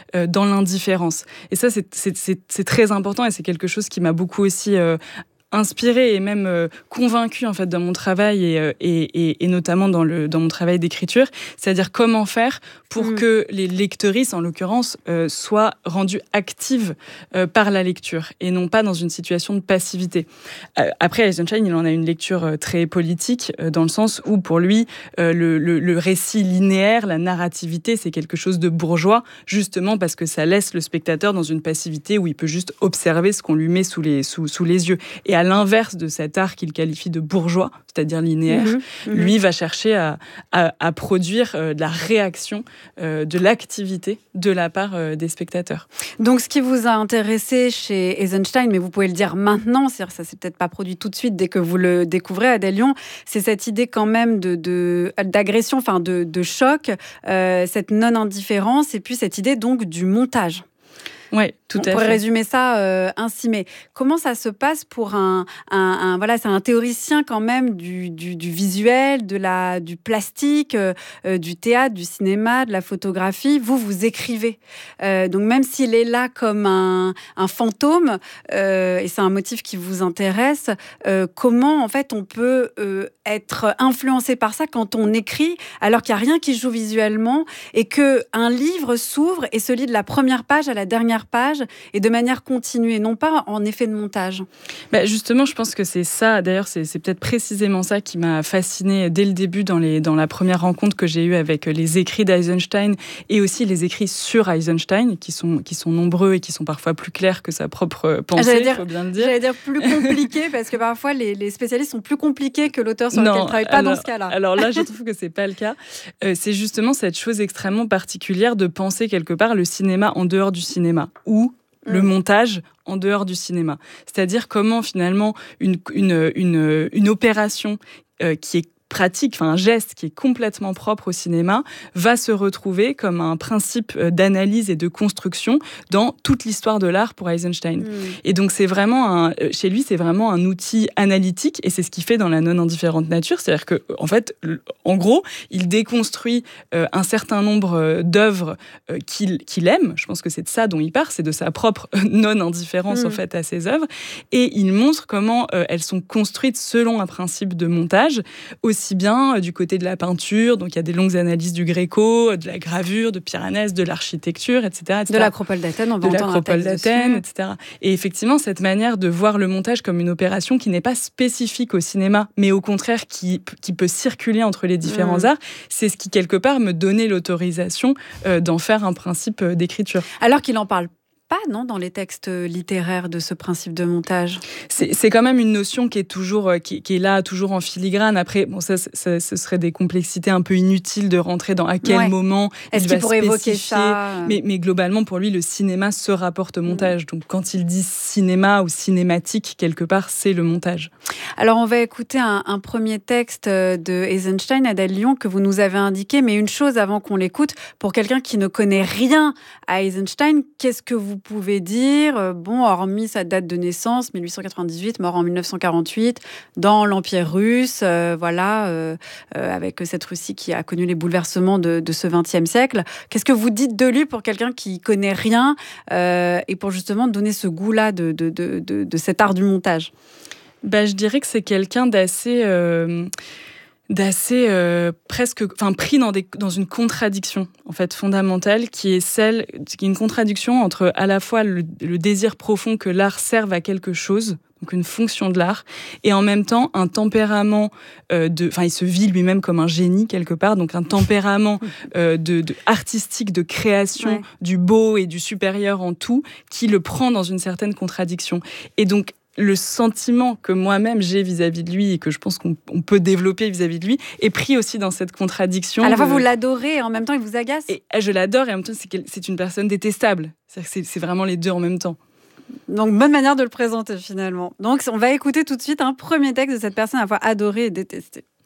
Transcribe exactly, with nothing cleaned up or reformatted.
euh, dans l'indifférence. Et ça, c'est, c'est, c'est, c'est très important et c'est quelque chose qui m'a beaucoup aussi euh, inspirée et même euh, convaincue en fait dans mon travail et, euh, et, et, et notamment dans, le, dans mon travail d'écriture, c'est-à-dire comment faire pour mmh. que les lectrices, en l'occurrence, euh, soient rendues actives euh, par la lecture et non pas dans une situation de passivité. Euh, après, Eisenstein, il en a une lecture euh, très politique euh, dans le sens où pour lui, euh, le, le, le récit linéaire, la narrativité, c'est quelque chose de bourgeois, justement parce que ça laisse le spectateur dans une passivité où il peut juste observer ce qu'on lui met sous les, sous, sous les yeux. Et à l'inverse de cet art qu'il qualifie de bourgeois, c'est-à-dire linéaire, mmh, mmh. lui va chercher à, à, à produire euh, de la réaction, euh, de l'activité de la part euh, des spectateurs. Donc, ce qui vous a intéressé chez Eisenstein, mais vous pouvez le dire maintenant, c'est-à-dire ça s'est peut-être pas produit tout de suite dès que vous le découvrez, Adèle Lyon, c'est cette idée quand même de, de, d'agression, enfin de, de choc, euh, cette non-indifférence, et puis cette idée donc du montage. Oui, tout à fait. On pourrait résumer ça euh, ainsi, mais comment ça se passe pour un, un, un voilà, c'est un théoricien quand même du, du, du visuel, de la, du plastique, euh, du théâtre, du cinéma, de la photographie. Vous, vous écrivez. Euh, donc même s'il est là comme un, un fantôme, euh, et c'est un motif qui vous intéresse, euh, comment en fait on peut euh, être influencé par ça quand on écrit, alors qu'il n'y a rien qui joue visuellement, et qu'un livre s'ouvre et se lit de la première page à la dernière page, et de manière continue, non pas en effet de montage. Bah justement, je pense que c'est ça, d'ailleurs, c'est, c'est peut-être précisément ça qui m'a fascinée dès le début dans, les, dans la première rencontre que j'ai eue avec les écrits d'Eisenstein et aussi les écrits sur Eisenstein, qui sont, qui sont nombreux et qui sont parfois plus clairs que sa propre pensée, il faut bien le dire. J'allais dire plus compliqué, parce que parfois les, les spécialistes sont plus compliqués que l'auteur sur non, lequel ils ne travaillent pas alors, dans ce cas-là. Alors là, je trouve que ce n'est pas le cas. Euh, c'est justement cette chose extrêmement particulière de penser quelque part le cinéma en dehors du cinéma, ou le montage en dehors du cinéma. C'est-à-dire comment finalement une, une, une, une opération euh, qui est pratique, enfin un geste qui est complètement propre au cinéma, va se retrouver comme un principe d'analyse et de construction dans toute l'histoire de l'art pour Eisenstein. Mmh. Et donc c'est vraiment un, chez lui, c'est vraiment un outil analytique, et c'est ce qu'il fait dans La non-indifférente nature, c'est-à-dire que en fait, en gros, il déconstruit euh, un certain nombre d'œuvres euh, qu'il, qu'il aime. Je pense que c'est de ça dont il part, c'est de sa propre non-indifférence mmh. en fait à ses œuvres, et il montre comment euh, elles sont construites selon un principe de montage, aussi aussi bien du côté de la peinture, donc il y a des longues analyses du Gréco, de la gravure, de Piranèse, de l'architecture, et cetera, et cetera. De l'Acropole d'Athènes, on va de entendre l'Acropole un texte d'Athènes, dessus. et cetera. Et effectivement, cette manière de voir le montage comme une opération qui n'est pas spécifique au cinéma, mais au contraire qui, qui peut circuler entre les différents mmh. arts, c'est ce qui, quelque part, me donnait l'autorisation euh, d'en faire un principe d'écriture. Alors qu'il en parle pas, non, dans les textes littéraires de ce principe de montage. C'est, c'est quand même une notion qui est toujours, qui, qui est là, toujours en filigrane. Après, bon, ça, ça, ce serait des complexités un peu inutiles de rentrer dans à quel ouais. moment Est-ce il qu'il va pourrait spécifier. évoquer ça mais, mais globalement, pour lui, le cinéma se rapporte au montage. Mmh. Donc, quand il dit cinéma ou cinématique, quelque part, c'est le montage. Alors, on va écouter un, un premier texte de Eisenstein, Adèle Lyon, que vous nous avez indiqué. Mais une chose avant qu'on l'écoute, pour quelqu'un qui ne connaît rien à Eisenstein, qu'est-ce que vous pouvez dire, bon, hormis sa date de naissance, dix-huit cent quatre-vingt-dix-huit, mort en dix-neuf cent quarante-huit, dans l'Empire russe, euh, voilà, euh, euh, avec cette Russie qui a connu les bouleversements de, de ce vingtième siècle. Qu'est-ce que vous dites de lui pour quelqu'un qui connaît rien euh, et pour justement donner ce goût-là de, de, de, de, de cet art du montage ? Ben, je dirais que c'est quelqu'un d'assez... Euh... d'assez euh, presque, enfin pris dans des dans une contradiction en fait fondamentale qui est celle qui est une contradiction entre à la fois le, le désir profond que l'art serve à quelque chose, donc une fonction de l'art, et en même temps un tempérament euh, de, enfin il se vit lui-même comme un génie quelque part, donc un tempérament euh, de, de artistique, de création, ouais. du beau et du supérieur en tout, qui le prend dans une certaine contradiction. Et donc le sentiment que moi-même j'ai vis-à-vis de lui et que je pense qu'on on peut développer vis-à-vis de lui est pris aussi dans cette contradiction. À la fois, de... vous l'adorez et en même temps, il vous agace. Et je l'adore et en même temps, c'est, c'est une personne détestable. C'est-à-dire que c'est, c'est vraiment les deux en même temps. Donc, bonne manière de le présenter finalement. Donc, on va écouter tout de suite un premier texte de cette personne à la fois adorée et détestée.